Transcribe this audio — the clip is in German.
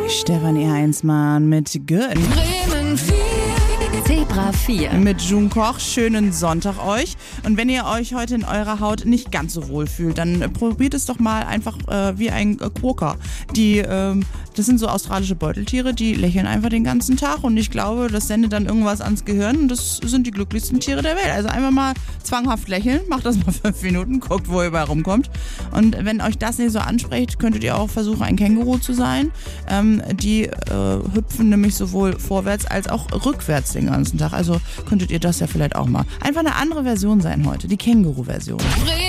Stefanie Heinzmann mit Good. Bremen 4. Zebra 4. Mit June Koch. Schönen Sonntag euch. Und wenn ihr euch heute in eurer Haut nicht ganz so wohl fühlt, dann probiert es doch mal einfach wie ein Quokka. Das sind so australische Beuteltiere, die lächeln einfach den ganzen Tag und ich glaube, das sendet dann irgendwas ans Gehirn und das sind die glücklichsten Tiere der Welt. Also einfach mal zwanghaft lächeln, macht das mal 5 Minuten, guckt, wo ihr überall rumkommt. Und wenn euch das nicht so anspricht, könntet ihr auch versuchen, ein Känguru zu sein. Die hüpfen nämlich sowohl vorwärts als auch rückwärts den ganzen Tag. Also könntet ihr das ja vielleicht auch mal. Einfach eine andere Version sein heute, die Känguru-Version.